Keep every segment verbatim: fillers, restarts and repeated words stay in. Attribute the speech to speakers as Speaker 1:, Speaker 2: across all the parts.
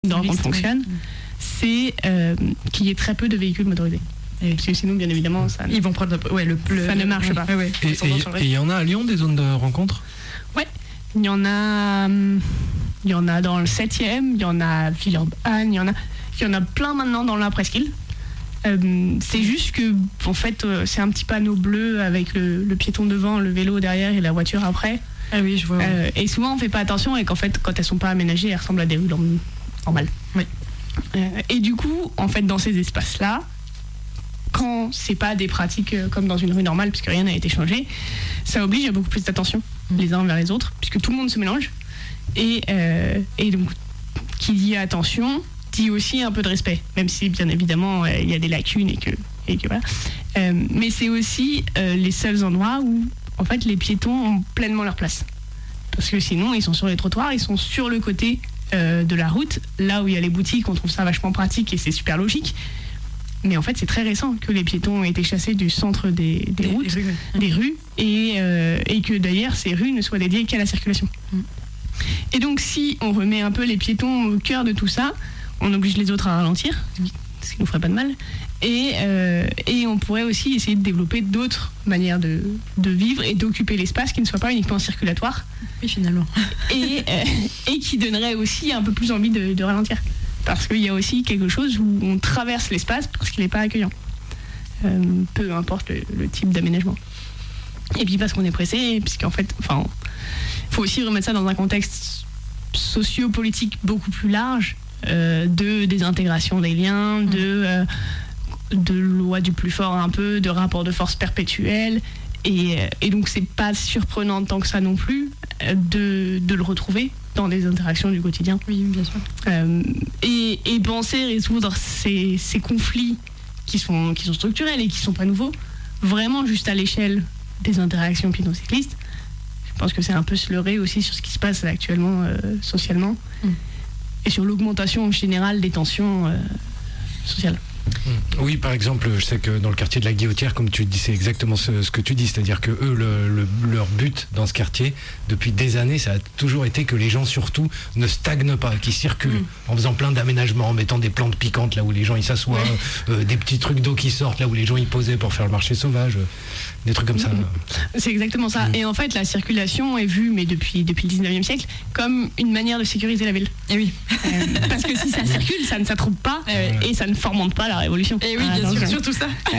Speaker 1: de rencontre fonctionne, c'est euh, qu'il y ait très peu de véhicules motorisés. Et parce que sinon, bien évidemment, ça,
Speaker 2: ils vont prendre le, ouais, le, le,
Speaker 1: ça ne marche
Speaker 2: ouais,
Speaker 1: pas.
Speaker 2: Ouais, ouais.
Speaker 3: Et il y en a à Lyon des zones de rencontre ?
Speaker 1: Ouais, il y en a, il y en a dans le septième, il y en a à Villeurbanne, il y en a, il y en a plein maintenant dans la presqu'île. Euh, c'est juste que, en fait, euh, c'est un petit panneau bleu avec le, le piéton devant, le vélo derrière et la voiture après.
Speaker 2: Ah oui, je vois. Ouais.
Speaker 1: Euh, et souvent, on fait pas attention et qu'en fait, quand elles sont pas aménagées, elles ressemblent à des rues normales.
Speaker 2: Oui.
Speaker 1: Euh, et du coup, en fait, dans ces espaces-là, quand c'est pas des pratiques euh, comme dans une rue normale, puisque rien n'a été changé, ça oblige à beaucoup plus d'attention mmh. les uns envers les autres, puisque tout le monde se mélange. Et, euh, et donc, qui dit attention, dit aussi un peu de respect, même si bien évidemment il euh, y a des lacunes et que, et que voilà. Euh, mais c'est aussi euh, les seuls endroits où en fait les piétons ont pleinement leur place, parce que sinon ils sont sur les trottoirs, ils sont sur le côté euh, de la route, là où il y a les boutiques, on trouve ça vachement pratique et c'est super logique. Mais en fait c'est très récent que les piétons ont été chassés du centre des, des, des routes, des rues, des rues et, euh, et que d'ailleurs ces rues ne soient dédiées qu'à la circulation. Mm. Et donc si on remet un peu les piétons au cœur de tout ça, on oblige les autres à ralentir, ce qui nous ferait pas de mal. Et, euh, et on pourrait aussi essayer de développer d'autres manières de, de vivre et d'occuper l'espace qui ne soit pas uniquement circulatoire.
Speaker 2: Oui, finalement.
Speaker 1: Et, euh, et qui donnerait aussi un peu plus envie de, de ralentir. Parce qu'il y a aussi quelque chose où on traverse l'espace parce qu'il n'est pas accueillant. Euh, peu importe le, le type d'aménagement. Et puis parce qu'on est pressé, puisqu'en fait, enfin, il faut aussi remettre ça dans un contexte socio-politique beaucoup plus large. Euh, de désintégration des liens, de, euh, de loi du plus fort un peu, de rapport de force perpétuel. Et, et donc c'est pas surprenant tant que ça non plus de, de le retrouver dans des interactions du quotidien.
Speaker 2: Oui, bien sûr.
Speaker 1: Euh, et, et penser résoudre ces, ces conflits qui sont, qui sont structurels et qui sont pas nouveaux, vraiment juste à l'échelle des interactions piétons-cyclistes. Je pense que c'est un peu se leurrer aussi sur ce qui se passe actuellement euh, socialement. Mm. Et sur l'augmentation générale des tensions euh, sociales.
Speaker 3: Oui, par exemple, je sais que dans le quartier de la Guillotière, comme tu dis, c'est exactement ce, ce que tu dis, c'est-à-dire que eux, le, le, leur but dans ce quartier, depuis des années, ça a toujours été que les gens surtout ne stagnent pas, qu'ils circulent, mmh. en faisant plein d'aménagements, en mettant des plantes piquantes là où les gens ils s'assoient, ouais. euh, des petits trucs d'eau qui sortent là où les gens ils posaient pour faire le marché sauvage, euh, des trucs comme mmh. ça.
Speaker 1: C'est exactement ça. Mmh. Et en fait, la circulation est vue, mais depuis, depuis le dix-neuvième siècle, comme une manière de sécuriser la ville.
Speaker 2: Et oui.
Speaker 1: Euh, parce que si ça circule, ça ne s'attroupe pas euh, et ça ne fomente pas la révolution.
Speaker 2: Et oui, bien sûr, surtout ça.
Speaker 1: Euh,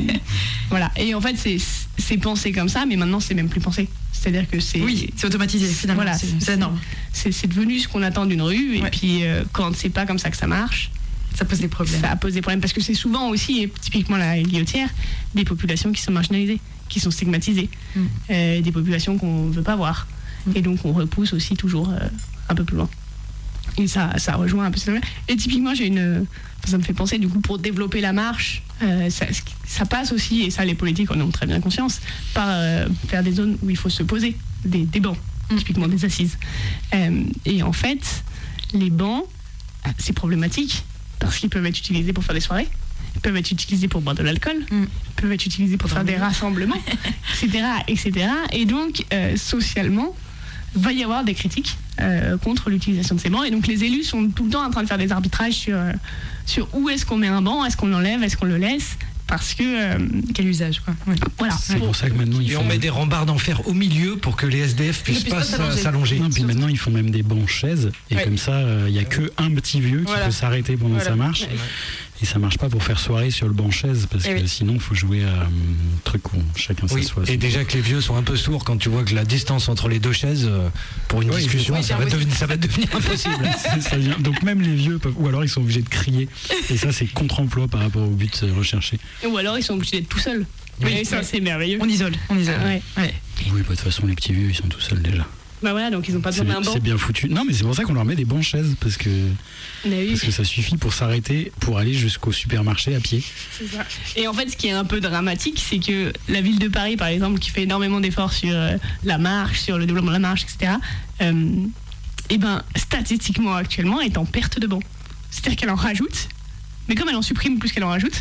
Speaker 1: voilà. Et en fait, c'est, c'est pensé comme ça, mais maintenant, c'est même plus pensé. C'est-à-dire que c'est...
Speaker 2: Oui, c'est automatisé, finalement.
Speaker 1: Voilà,
Speaker 2: c'est, c'est énorme.
Speaker 1: C'est, c'est devenu ce qu'on attend d'une rue. Et ouais. puis, euh, quand c'est pas comme ça que ça marche...
Speaker 2: Ça pose des problèmes.
Speaker 1: Ça pose des problèmes. Parce que c'est souvent aussi, et typiquement la Guillotière, des populations qui sont marginalisées, qui sont stigmatisées. Mm. Euh, des populations qu'on ne veut pas voir. Mm. Et donc, on repousse aussi toujours euh, un peu plus loin. Et ça, ça rejoint un peu ce... Et typiquement, j'ai une... ça me fait penser, du coup, pour développer la marche, euh, ça, ça passe aussi, et ça, les politiques en ont très bien conscience, par euh, faire des zones où il faut se poser, des, des bancs, mmh. typiquement des assises. Euh, et en fait, les bancs, c'est problématique, parce qu'ils peuvent être utilisés pour faire des soirées, ils peuvent être utilisés pour boire de l'alcool, mmh. ils peuvent être utilisés pour faire des rassemblements, et cetera, et cetera. Et donc, euh, socialement, va y avoir des critiques euh, contre l'utilisation de ces bancs. Et donc les élus sont tout le temps en train de faire des arbitrages sur, euh, sur où est-ce qu'on met un banc, est-ce qu'on l'enlève, est-ce qu'on le laisse, parce que... Euh,
Speaker 2: quel usage, quoi. Ouais.
Speaker 1: Voilà.
Speaker 3: C'est pour ça que maintenant ils font... Et on met des rambardes en fer au milieu pour que les S D F puissent pas, pas s'allonger. s'allonger.
Speaker 4: Non, puis maintenant ils font même des bancs chaises, et ouais. comme ça, il euh, n'y a que un petit vieux qui voilà. peut s'arrêter pendant voilà. sa marche. Ouais. Et ça marche pas pour faire soirée sur le banc chaise, parce et que oui. sinon il faut jouer à un um, truc où chacun oui. s'assoit.
Speaker 3: Et déjà que les vieux sont un peu sourds quand tu vois que la distance entre les deux chaises euh, pour une oui, discussion oui, ça, va devenir, ça va devenir impossible.
Speaker 4: ça vient. Donc même les vieux peuvent, ou alors ils sont obligés de crier, et ça c'est contre-emploi par rapport au but recherché.
Speaker 1: Ou alors ils sont obligés d'être tout seuls. Oui, et ça c'est merveilleux.
Speaker 2: On isole, on isole.
Speaker 1: Ouais.
Speaker 4: Ouais. Oui, bah, de toute façon les petits vieux ils sont tout seuls déjà.
Speaker 1: Bah voilà, donc ils n'ont pas besoin d'un banc.
Speaker 4: C'est bien foutu. Non, mais c'est pour ça qu'on leur met des bancs chaises, parce que, oui. parce que ça suffit pour s'arrêter, pour aller jusqu'au supermarché à pied.
Speaker 1: C'est ça. Et en fait, ce qui est un peu dramatique, c'est que la ville de Paris, par exemple, qui fait énormément d'efforts sur euh, la marche, sur le développement de la marche, et cetera, euh, et ben, statistiquement, actuellement, est en perte de bancs. C'est-à-dire qu'elle en rajoute, mais comme elle en supprime plus qu'elle en rajoute,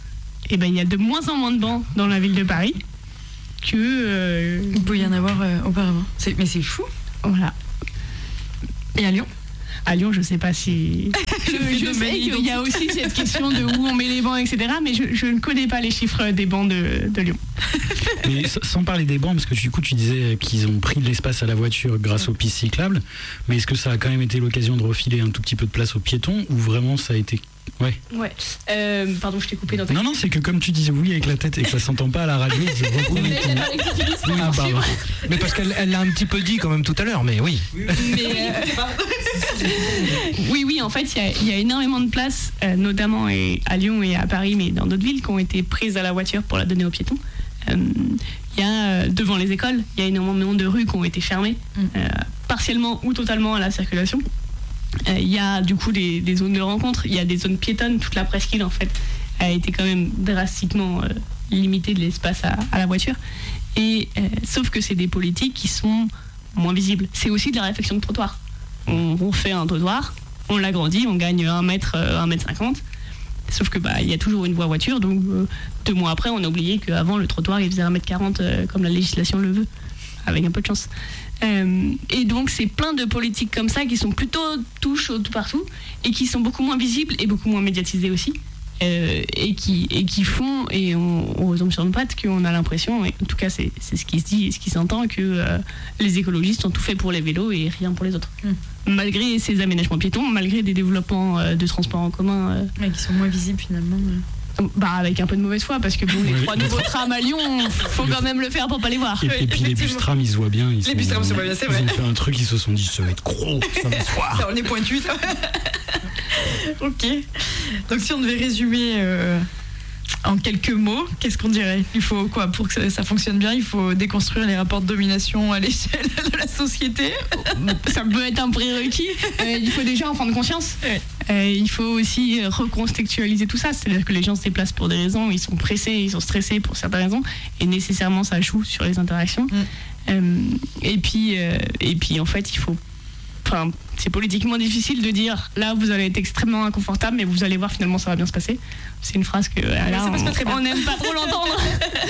Speaker 1: et ben, il y a de moins en moins de bancs dans la ville de Paris. Que euh...
Speaker 2: il peut y en avoir euh, auparavant. C'est... Mais c'est fou.
Speaker 1: Voilà.
Speaker 2: Et à Lyon ?
Speaker 1: À Lyon, je sais pas si. je, je sais qu'il y a aussi cette question de où on met les bancs, et cetera. Mais je, je ne connais pas les chiffres des bancs de, de Lyon.
Speaker 4: Mais sans parler des bancs, parce que du coup, tu disais qu'ils ont pris de l'espace à la voiture grâce aux pistes cyclables. Mais est-ce que ça a quand même été l'occasion de refiler un tout petit peu de place aux piétons, ou vraiment ça a été. Ouais.
Speaker 1: Ouais. Euh, pardon, je t'ai coupé dans ta.
Speaker 4: Non, non, c'est que comme tu disais oui avec la tête et que ça s'entend pas à la radio, je vois qu'on est.
Speaker 3: Ah, pardon. Mais parce qu'elle elle l'a un petit peu dit quand même tout à l'heure, mais oui.
Speaker 1: Mais, euh... oui, oui, en fait, il y, y a énormément de places, euh, notamment et à Lyon et à Paris, mais dans d'autres villes, qui ont été prises à la voiture pour la donner aux piétons. Il euh, y a euh, devant les écoles, il y a énormément de rues qui ont été fermées, euh, partiellement ou totalement à la circulation. Il euh, y a du coup des, des zones de rencontre, il y a des zones piétonnes, toute la presqu'île en fait a été quand même drastiquement euh, limitée de l'espace à, à la voiture. Et euh, sauf que c'est des politiques qui sont moins visibles. C'est aussi de la réflexion de trottoir. On, on fait un trottoir, on l'agrandit, on gagne un mètre, euh, un mètre cinquante. Sauf que bah il y a toujours une voie voiture, donc euh, deux mois après on a oublié qu'avant le trottoir il faisait un mètre quarante euh, comme la législation le veut, avec un peu de chance. Euh, et donc c'est plein de politiques comme ça qui sont plutôt touches tout partout et qui sont beaucoup moins visibles et beaucoup moins médiatisées aussi, euh, et, qui, et qui font, et on, on retombe sur nos pattes, qu'on a l'impression, et en tout cas c'est, c'est ce qui se dit et ce qui s'entend, que euh, les écologistes ont tout fait pour les vélos et rien pour les autres, mmh. malgré ces aménagements piétons, malgré des développements euh, de transports en commun euh,
Speaker 2: ouais, qui sont moins visibles finalement. Ouais.
Speaker 1: Bah avec un peu de mauvaise foi, parce que bon, les trois nouveaux trams à Lyon, faut quand même le faire pour pas les voir.
Speaker 4: Et, et puis les bus trams, ils se voient bien. Ils
Speaker 2: les
Speaker 4: sont,
Speaker 2: bus trams se voient bien, c'est vrai.
Speaker 4: Ils ont fait un truc, ils se sont dit ça va être gros, ça va se voir.
Speaker 2: Ça, on est pointu, ça. Ok. Donc si on devait résumer euh, en quelques mots, qu'est-ce qu'on dirait ? Il faut quoi pour que ça, ça fonctionne bien ? Il faut déconstruire les rapports de domination à l'échelle de la société.
Speaker 1: Ça peut être un prérequis. Euh, il faut déjà en prendre conscience.
Speaker 2: Ouais.
Speaker 1: Euh, il faut aussi recontextualiser tout ça, c'est-à-dire que les gens se déplacent pour des raisons, ils sont pressés, ils sont stressés pour certaines raisons, et nécessairement ça joue sur les interactions. Mm. Euh, et puis, euh, et puis en fait, il faut, enfin, c'est politiquement difficile de dire là vous allez être extrêmement inconfortable, mais vous allez voir finalement ça va bien se passer. C'est une phrase que là, on n'aime pas trop l'entendre,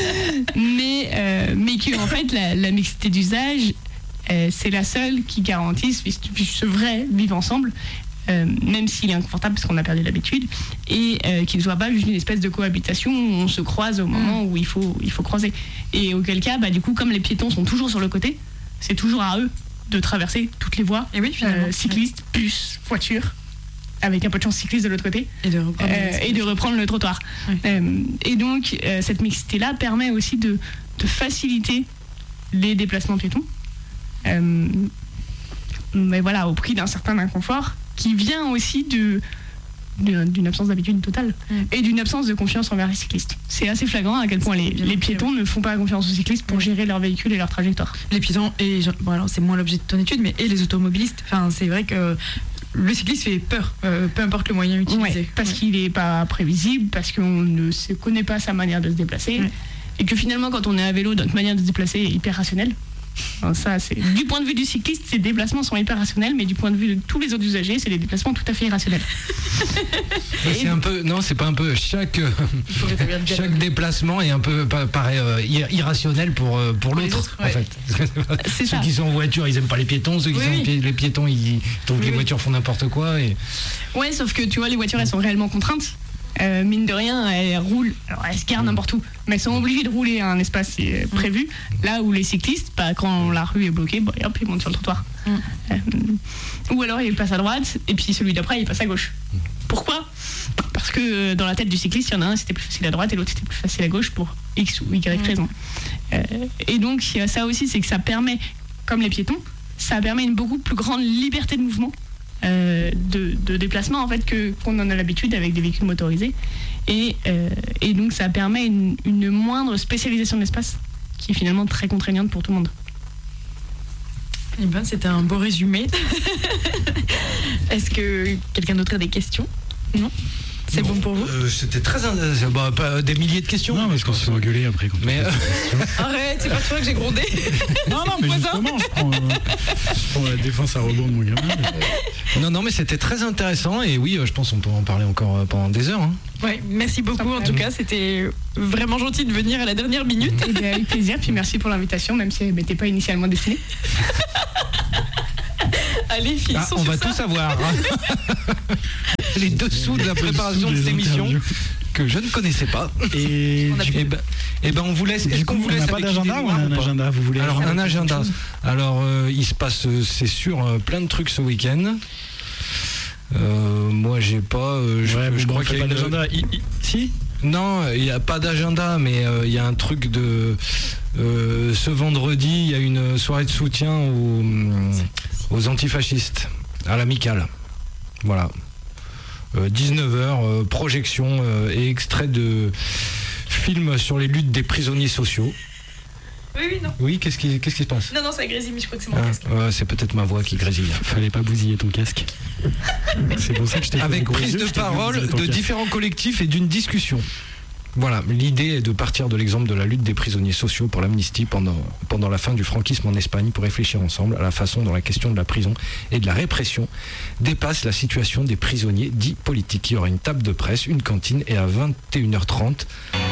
Speaker 1: mais euh, mais que en fait la, la mixité d'usage, euh, c'est la seule qui garantisse ce vrai vivre ensemble. Euh, même s'il est inconfortable parce qu'on a perdu l'habitude, et euh, qu'il ne soit pas juste une espèce de cohabitation où on se croise au moment où il faut, il faut croiser. Et auquel cas, bah, du coup, comme les piétons sont toujours sur le côté, c'est toujours à eux de traverser toutes les voies,
Speaker 2: et oui,
Speaker 1: euh, cyclistes, bus, voitures, avec un peu de chance cycliste de l'autre côté,
Speaker 2: et de reprendre,
Speaker 1: euh, et de reprendre le trottoir. Oui. Euh, et donc, euh, cette mixité-là permet aussi de, de faciliter les déplacements piétons, euh, mais voilà, au prix d'un certain inconfort, qui vient aussi de, de, d'une absence d'habitude totale, mmh. et d'une absence de confiance envers les cyclistes. C'est assez flagrant à quel point les, les piétons ne font pas confiance aux cyclistes pour gérer leur véhicule et leur trajectoire.
Speaker 2: Les piétons, et bon alors c'est moins l'objet de ton étude, mais et les automobilistes, enfin c'est vrai que le cycliste fait peur, euh, peu importe le moyen utilisé.
Speaker 1: Ouais, parce ouais. qu'il n'est pas prévisible, parce qu'on ne se connaît pas sa manière de se déplacer, ouais. et que finalement quand on est à vélo, notre manière de se déplacer est hyper rationnelle. Alors ça, c'est... Du point de vue du cycliste, ces déplacements sont hyper rationnels, mais du point de vue de tous les autres usagers, c'est des déplacements tout à fait irrationnels.
Speaker 3: c'est et... un peu, non, c'est pas un peu chaque chaque déplacement est un peu pareil euh, irrationnel pour pour, pour l'autre, ouais. en fait.
Speaker 1: C'est
Speaker 3: ceux
Speaker 1: ça.
Speaker 3: qui sont en voiture, ils aiment pas les piétons, ceux qui oui, sont oui. les piétons, ils trouvent oui, que les voitures font n'importe quoi. Et...
Speaker 1: Ouais, sauf que tu vois, les voitures, elles sont réellement contraintes. Euh, mine de rien, elles roulent, alors elles se garent n'importe où, mais elles sont obligées de rouler à un espace euh, prévu, là où les cyclistes, bah, quand la rue est bloquée, bah, hop, ils montent sur le trottoir. Mm. Euh, ou alors ils passent à droite, et puis celui d'après, il passe à gauche. Pourquoi ? Parce que dans la tête du cycliste, il y en a un, c'était plus facile à droite, et l'autre, c'était plus facile à gauche pour X ou Y raison. Mm. Euh, et donc, il y a ça aussi, c'est que ça permet, comme les piétons, ça permet une beaucoup plus grande liberté de mouvement. Euh, de, de déplacement en fait que, qu'on en a l'habitude avec des véhicules motorisés, et, euh, et donc ça permet une, une moindre spécialisation de l'espace qui est finalement très contraignante pour tout le monde.
Speaker 2: Eh ben, c'était un beau résumé. Est-ce que quelqu'un d'autre a des questions ? Non ? C'est bon, bon pour vous
Speaker 3: euh, C'était très intéressant. Bah, pas des milliers de questions.
Speaker 4: Non, parce qu'on se fait engueuler après. Quand
Speaker 3: mais euh...
Speaker 2: Arrête, c'est pas toi que j'ai grondé.
Speaker 4: Non, non, mais justement, je prends, euh, je prends la défense à rebond de mon gamin.
Speaker 3: Mais... Non, non, mais c'était très intéressant. Et oui, je pense qu'on peut en parler encore pendant des heures. Hein.
Speaker 2: Ouais, merci beaucoup. En tout cas, c'était vraiment gentil de venir à la dernière minute.
Speaker 1: Et bien, avec plaisir. Puis merci pour l'invitation, même si elle n'était pas initialement destinée.
Speaker 2: allez, finissons
Speaker 3: ah, on
Speaker 2: sur
Speaker 3: va
Speaker 2: ça.
Speaker 3: tout savoir. Les dessous de la préparation de cette émission que je ne connaissais pas.
Speaker 4: Et,
Speaker 3: et,
Speaker 4: du...
Speaker 3: ben, et ben on vous laisse.
Speaker 4: Est-ce qu'on vous laisse pas d'agenda ou un agenda vous voulez
Speaker 3: Alors un agenda. Alors euh, il se passe, c'est sûr, euh, plein de trucs ce week-end. Euh, moi j'ai pas. Euh, je,
Speaker 4: ouais,
Speaker 3: je
Speaker 4: bon,
Speaker 3: crois qu'il y a
Speaker 4: pas
Speaker 3: une...
Speaker 4: d'agenda. I, I, si.
Speaker 3: Non, il n'y a pas d'agenda, mais euh, il y a un truc de. Euh, ce vendredi, il y a une soirée de soutien aux, aux antifascistes à l'Amicale. Voilà. Euh, dix-neuf heures, euh, projection euh, et extrait de film sur les luttes des prisonniers sociaux.
Speaker 2: Oui, oui, non.
Speaker 3: Oui, qu'est-ce qui, qu'est-ce qui se passe?
Speaker 2: Non, non, ça grésille, mais je crois que c'est mon
Speaker 3: ah,
Speaker 2: casque.
Speaker 3: Ouais, c'est peut-être ma voix qui grésille.
Speaker 4: Fallait pas bousiller ton casque. C'est pour ça que je t'ai fait
Speaker 3: Avec prise
Speaker 4: yeux,
Speaker 3: de parole de différents collectifs et d'une discussion. Voilà, l'idée est de partir de l'exemple de la lutte des prisonniers sociaux pour l'amnistie pendant, pendant la fin du franquisme en Espagne pour réfléchir ensemble à la façon dont la question de la prison et de la répression dépasse la situation des prisonniers dits politiques. Il y aura une table de presse, une cantine et à vingt et une heures trente,